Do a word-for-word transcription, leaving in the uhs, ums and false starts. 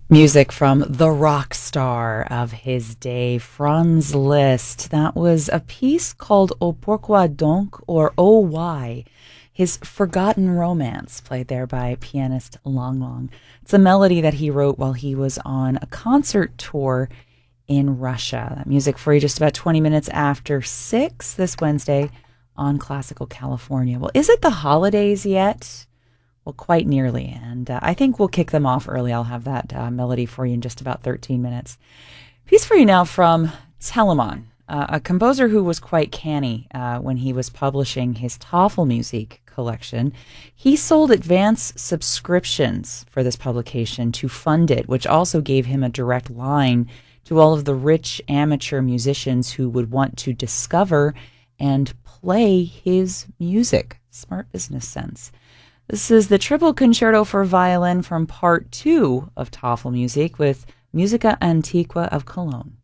Music from the rock star of his day, Franz Liszt. That was a piece called Au Pourquoi Donc, or Oh Why, his Forgotten Romance, played there by pianist Lang Lang. It's a melody that he wrote while he was on a concert tour in Russia. That music for you just about twenty minutes after six this Wednesday on Classical California. Well, is it the holidays yet? Well, quite nearly, and uh, I think we'll kick them off early. I'll have that uh, melody for you in just about thirteen minutes. Piece for you now from Telemann, uh, a composer who was quite canny uh, when he was publishing his Tafelmusik collection. He sold advance subscriptions for this publication to fund it, which also gave him a direct line to all of the rich amateur musicians who would want to discover and play his music. Smart business sense. This is the Triple Concerto for Violin from Part two of Tafelmusik with Musica Antiqua of Cologne.